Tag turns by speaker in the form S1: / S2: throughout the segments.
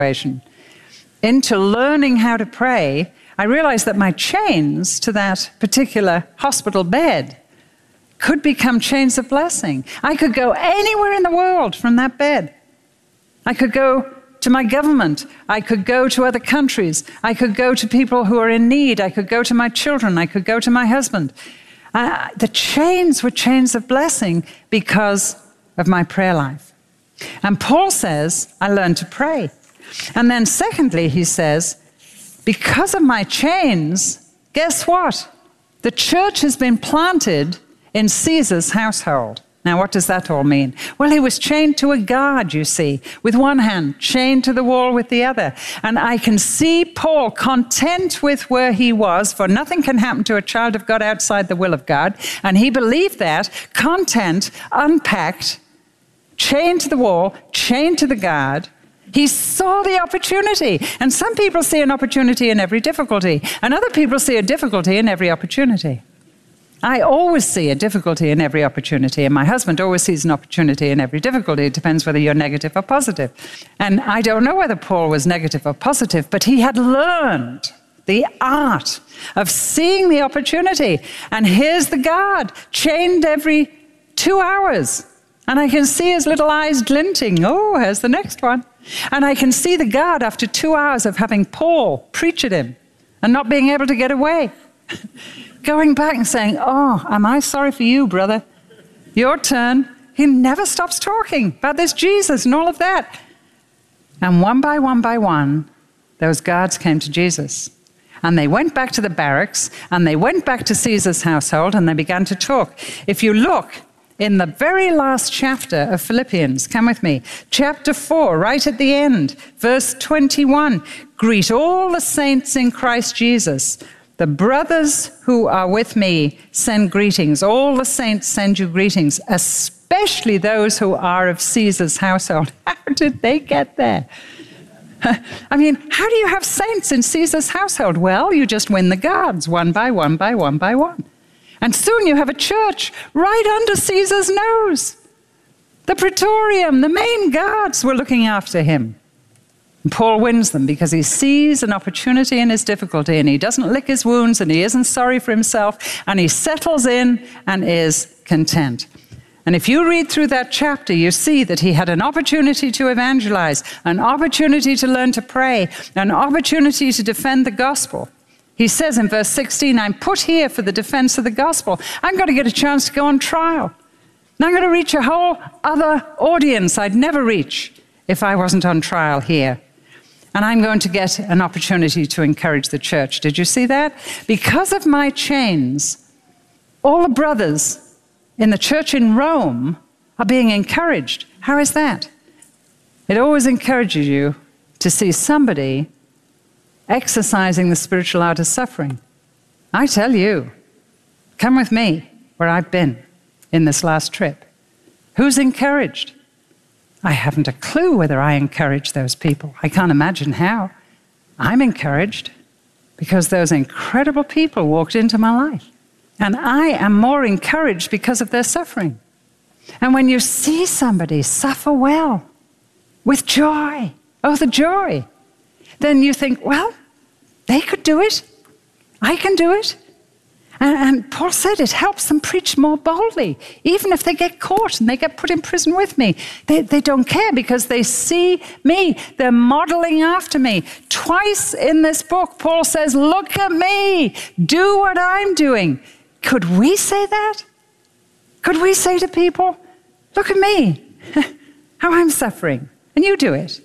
S1: situation, into learning how to pray, I realized that my chains to that particular hospital bed could become chains of blessing. I could go anywhere in the world from that bed. I could go to my government. I could go to other countries. I could go to people who are in need. I could go to my children. I could go to my husband. The chains were chains of blessing because of my prayer life. And Paul says, I learned to pray. And then secondly, he says, because of my chains, guess what? The church has been planted in Caesar's household. Now, what does that all mean? Well, he was chained to a guard, you see, with one hand, chained to the wall with the other. And I can see Paul content with where he was, for nothing can happen to a child of God outside the will of God. And he believed that, content, unpacked, chained to the wall, chained to the guard. He saw the opportunity. And some people see an opportunity in every difficulty, and other people see a difficulty in every opportunity. I always see a difficulty in every opportunity, and my husband always sees an opportunity in every difficulty. It depends whether you're negative or positive. And I don't know whether Paul was negative or positive, but he had learned the art of seeing the opportunity. And here's the guard, chained every 2 hours. And I can see his little eyes glinting. Oh, here's the next one. And I can see the guard after 2 hours of having Paul preach at him and not being able to get away. Going back and saying, oh, am I sorry for you, brother? Your turn. He never stops talking about this Jesus and all of that. And one by one, those guards came to Jesus. And they went back to the barracks, and they went back to Caesar's household, and they began to talk. If you look in the very last chapter of Philippians, come with me, chapter 4, right at the end, verse 21, greet all the saints in Christ Jesus. The brothers who are with me send greetings. All the saints send you greetings, especially those who are of Caesar's household. How did they get there? I mean, how do you have saints in Caesar's household? Well, you just win the guards one by one by one by one. And soon you have a church right under Caesar's nose. The Praetorium, the main guards were looking after him. And Paul wins them because he sees an opportunity in his difficulty, and he doesn't lick his wounds, and he isn't sorry for himself, and he settles in and is content. And if you read through that chapter, you see that he had an opportunity to evangelize, an opportunity to learn to pray, an opportunity to defend the gospel. He says in verse 16, I'm put here for the defense of the gospel. I'm going to get a chance to go on trial. And I'm going to reach a whole other audience I'd never reach if I wasn't on trial here. And I'm going to get an opportunity to encourage the church. Did you see that? Because of my chains, all the brothers in the church in Rome are being encouraged. How is that? It always encourages you to see somebody exercising the spiritual art of suffering. I tell you, come with me where I've been in this last trip. Who's encouraged? I haven't a clue whether I encourage those people. I can't imagine how. I'm encouraged because those incredible people walked into my life. And I am more encouraged because of their suffering. And when you see somebody suffer well, with joy, oh, the joy, then you think, well, they could do it. I can do it. And Paul said it helps them preach more boldly. Even if they get caught and they get put in prison with me, they don't care because they see me. They're modeling after me. Twice in this book, Paul says, look at me. Do what I'm doing. Could we say that? Could we say to people, look at me, how I'm suffering, and you do it?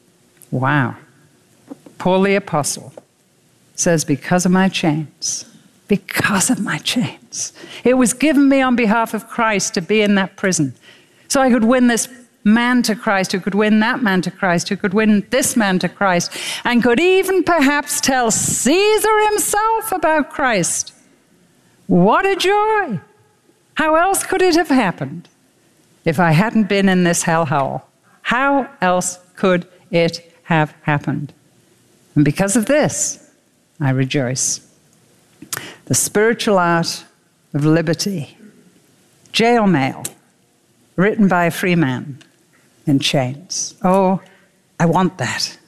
S1: Wow. Paul the Apostle says, because of my chains, because of my chains. It was given me on behalf of Christ to be in that prison. So I could win this man to Christ, who could win that man to Christ, who could win this man to Christ, and could even perhaps tell Caesar himself about Christ. What a joy! How else could it have happened if I hadn't been in this hellhole? How else could it have happened? And because of this, I rejoice. The spiritual art of liberty. Jail mail, written by a free man in chains. Oh, I want that.